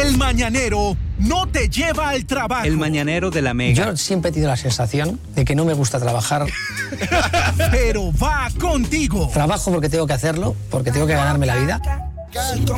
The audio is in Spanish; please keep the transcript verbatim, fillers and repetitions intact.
El mañanero no te lleva al trabajo. El mañanero de la Mega. Yo siempre he tenido la sensación de que no me gusta trabajar. Pero va contigo. Trabajo porque tengo que hacerlo, porque tengo que ganarme la vida.